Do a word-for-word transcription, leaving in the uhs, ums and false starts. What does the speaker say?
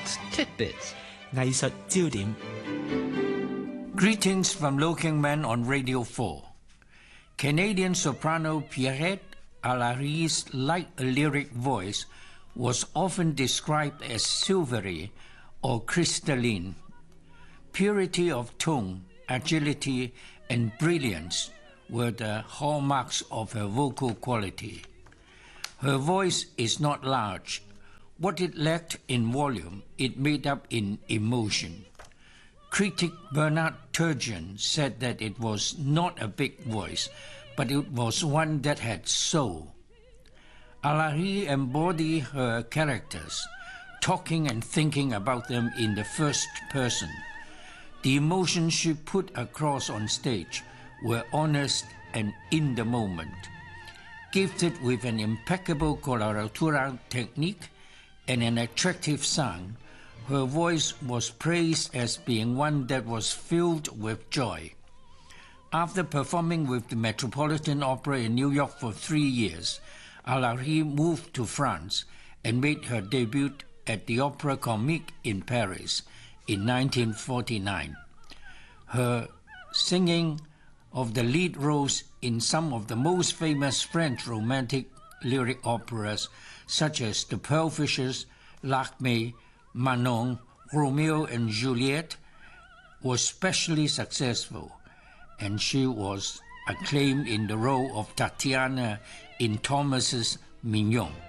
Arts Tidbits 藝術焦點。 Greetings from Looking Man on Radio four. Canadian soprano Pierrette Alary's light lyric voice was often described as silvery or crystalline. Purity of tone, agility, and brilliance were the hallmarks of her vocal quality. Her voice is not large. What it lacked in volume, it made up in emotion. Critic Bernard Turgeon said that it was not a big voice, but it was one that had soul. Alary embodied her characters, talking and thinking about them in the first person. The emotions she put across on stage were honest and in the moment. Gifted with an impeccable coloratura technique and an attractive sound, her voice was praised as being one that was filled with joy. After performing with the Metropolitan Opera in New York for three years, Alary moved to France and made her debut at the Opéra Comique in Paris in nineteen forty-nine. Her singing of the lead roles in some of the most famous French romantic lyric operas, such as The Pearl Fishers, L'Acmé, Manon, Romeo and Juliet, was especially successful, and she was acclaimed in the role of Tatiana in Thomas's Mignon.